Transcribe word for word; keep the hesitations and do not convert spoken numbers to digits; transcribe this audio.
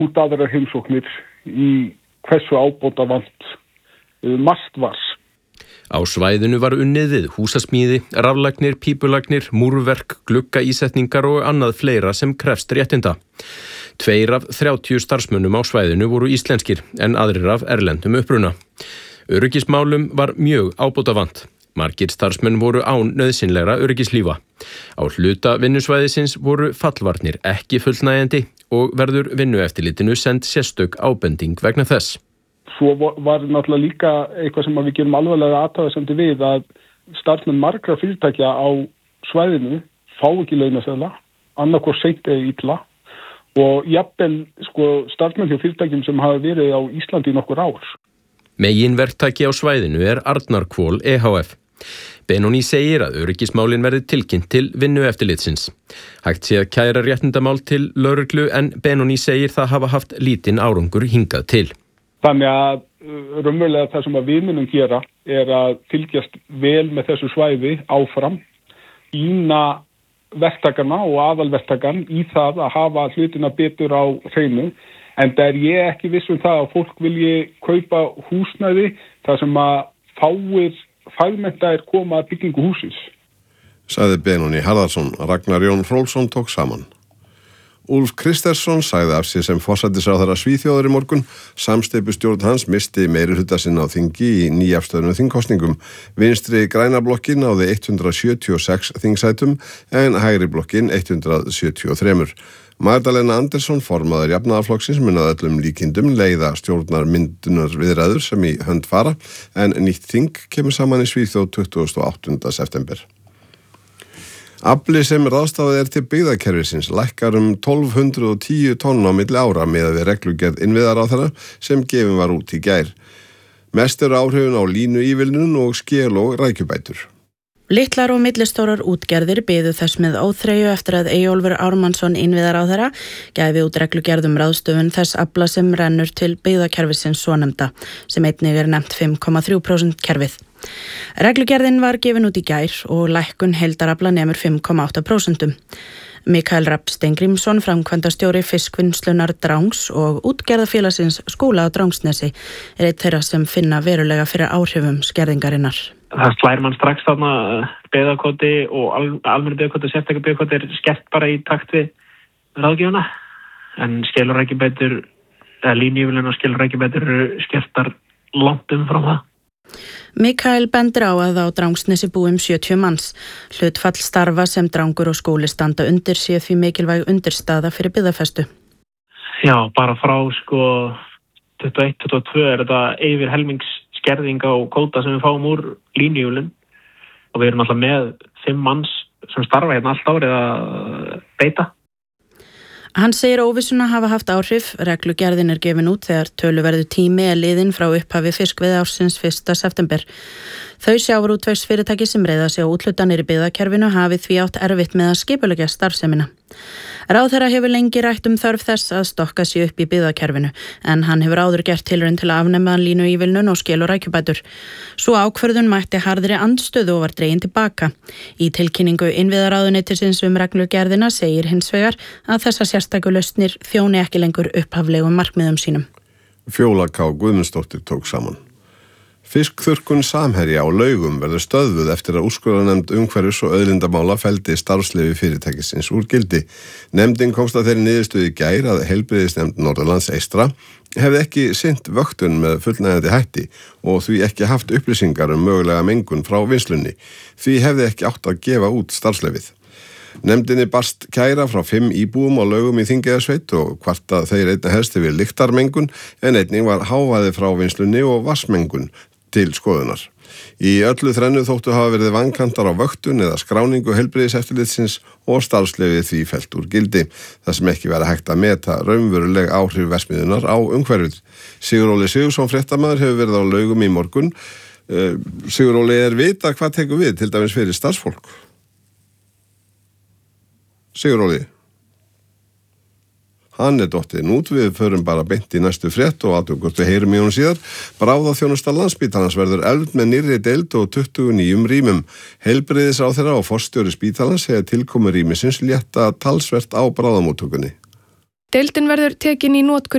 út aðrar heimsóknir í hversu ábótavant margt var. Á svæðinu var unnið við húsasmíði, raflagnir, pípulagnir, múrverk, gluggaísetningar og annað fleira sem krefst réttinda. Tveir af þrjátíu starfsmönnum á svæðinu voru íslenskir en aðrir af erlendum uppruna. Öryggismálum var mjög ábótavant. Margir starfsmenn voru án nauðsynlegra öryggislífa. Á hluta vinnusvæðisins voru fallvarnir ekki fullnægjandi og verður vinnueftirlitinu send sérstök ábending vegna þess. Svo var náttúrulega líka eitthvað sem við gerum alvarlega athugasemdir við að starfsmenn margra fyrirtækja á svæðinu fá ekki launaseðla, annarkvort seint eða illa og jafnvel sko, starfsmenn hjá fyrirtækjum sem hafa verið á Íslandi í nokkur ár. Meginverktaki á svæðinu er Arnarhvol E H F. Benóni segir að öryggismálin verði tilkynnt til vinnueftirlitsins. Hægt sé að kæra réttindamál til lögreglu en Benóni segir það hafa haft lítinn árangur hingað til. Þannig að raunverulega það sem að við munum gera er að fylgjast vel með þessu svæði áfram, ína verktakana og aðalverktakan í það að hafa hlutina betur á hreinu, en það er ég ekki viss um það að fólk vilji kaupa húsnæði þar sem að fáir fagmenntaðir koma að byggingu húsins. Sagði Benóni Harðarsson. Ragnar Jón Frólfsson tók saman. Úlf Kristersson sagði af sér sem forsætisráðherra Svíþjóðar í morgun. Samsteypustjórn hans misti meirihluta sinn á þingi í nýafstöðnu þingkosningum. Vinstri græna blokkin náði hundrað sjötíu og sex þingsætum en hægri blokkin hundrað sjötíu og þrjú. Magdalena Andersson, formaður jafnaðarflokksins, mun að öllum líkindum leiða stjórnarmyndunar viðræður sem í hönd fara en nýtt þing kemur saman í Svíþjóð tuttugasta og áttunda september. Afli sem ráðstafað er til byggðakerfisins lækkar um tólf hundruð og tíu tonn á milli ára miðað við reglugerð innviðaráðherra sem gefin var út í gær. Mest eru áhrifin á línu ívilnun og skel og rækjubætur. Litlar og millistórar útgerðir biðu þess með óþreyju eftir að Eyjólfur Ármannsson innviðaráðherra gæfi út reglugerðum ráðstöfun þess afla sem rennur til byggðakerfisins svonefnda, sem einnig er nefnt fimm komma þrjú prósent kerfið. Reglugerðin var gefin út í gær og lækkun heildarafla nemur fimm komma átta prósent. Mikael Rapp Steingrímsson, framkvæmdastjóri fiskvinnslunar Drangs og útgerðafélagsins Skúla á Drangsnesi, er eitt þeirra sem finna verulega fyrir áhrifum skerðingarinnar. Það slær mann strax þarna byggðakvóti og al, almennu byggðakvóti og sérstaka byggðakvóti er skert bara í takt við ráðgjöfuna. En skelurækjubætur, eða línuívilnun og skelurækjubætur eru skertar langt umfram það. Mikael bendir á að á Drangsnesi búum sjötíu manns. Hlutfall starfa sem Drangur og Skúli standa undir sé því mikilvæg undirstaða fyrir byggðafestu. Já, bara frá sko tuttugu og eitt til tuttugu og tvö er þetta yfir helmingsskerðing á kvóta sem við fáum úr línuívilnun og við erum alltaf með fimm manns sem starfa hérna allt árið að beita. Hann segir óvissuna hafa haft áhrif. Reglugerðin er gefin út þegar töluverðu tími er liðinn frá upphafi fiskveiðiársins fyrsta september. Þau sjávarútvegsfyrirtæki sem reiða sig á úthlutanir í byggðakerfinu hafi því átt erfitt með að skipuleggja starfsemina. Ráðherra hefur lengi rætt um þörf þess að stokka sig upp í byggðakerfinu en hann hefur áður gert tilraun til að afnema línuívilnun og skil og rækjubætur. Svo ákvörðun mætti harðri andstöðu og var dregin tilbaka. Í tilkynningu innviðaráðuneytisins um reglugerðina segir hins vegar að þessar sérstæku lausnir þjóni ekki lengur upphaflegum markmiðum sínum. Fjóla K. Guðmundsdóttir tók saman. Fiskþurrkun Samherja á Laugum verður stöðvuð eftir að úrskurðarnefnd umhverfis og auðlindamála felldi starfsleyfi fyrirtækisins úr gildi. Nefndin komst að þeirri niðurstöðu í gær að heilbrigðisnefnd Norðurlands eystra hefði ekki sinnt vöktun með fullnægjandi hætti og því ekki haft upplýsingar um mögulega mengun frá vinnslunni. Því hefði ekki átt að gefa út starfsleyfið. Nefndinni barst kæra frá fimm íbúum á Laugum í Þingeyjarsveit og kvarta þeir einna helst yfir lyktarmengun en einnig var hávaði frá vinnslunni og vatnsmengun til skoðunar. Í öllu þrennu þóttu hafa verið vankantar á vöktun eða skráningu heilbrigðiseftirlitsins og starfsleyfið því fellt úr gildi, þar sem ekki verið hægt að meta raunveruleg áhrif verksmiðjunnar á umhverfið. Siguróli Sigursson fréttamaður hefur verið á Laugum í morgun. Siguróli, er vita hvað tekur við til dæmis fyrir starfsfólk? Siguróli. Hann er dottinn út, við förum bara beint í næstu frétt og aðtökum hvort við heyrum í honum síðar. Bráðaþjónusta Landspítalans verður efld með nýrri deild og tuttugu nýjum rýmum. Heilbrigðisráðherra og forstjóri spítalans segja tilkomu rýmisins létta talsvert á bráðamóttökunni. Deildin verður tekin í notkun